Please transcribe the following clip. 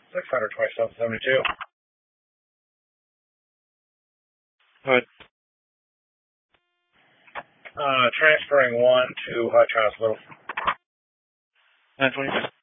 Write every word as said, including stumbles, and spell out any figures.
six hundred twenty-seven seventy-two. Hood. Uh, transferring one to Hutch Hospital. nine twenty-six.